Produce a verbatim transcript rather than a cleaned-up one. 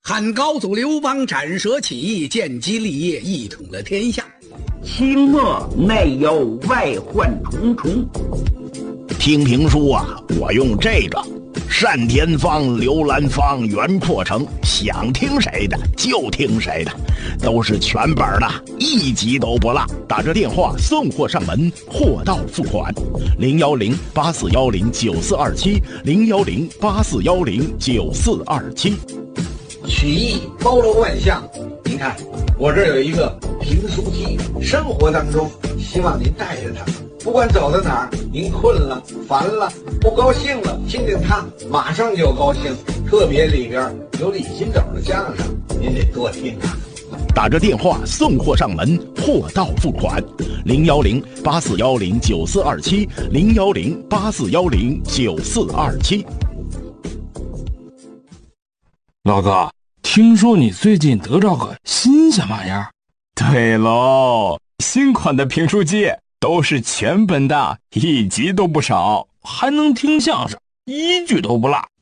汉高祖刘邦斩蛇起义，建基立业，一统了天下。 清末内忧外患重重。 听评书啊，我用这个单田芳、刘兰芳、袁阔成，想听谁的就听谁的，都是全本的，一集都不落。打着电话送货上门，货到付款。零幺零八四幺零九四二七，零幺零八四幺零九四二七。 曲艺包罗万象，您看我这儿有一个评书机，生活当中希望您带着它，不管走到哪儿，您困了、烦了、不高兴了，听听它，马上就高兴。特别里边有李金斗的相声，您得多听啊。 打着电话送货上门，货到付款。零幺零八四幺零九四二七，零幺零八四幺零九四二七。 老哥，听说你最近得着个新鲜玩意儿？ 对喽，新款的评书机都是全本的，一集都不少， 还能听相声，一句都不落。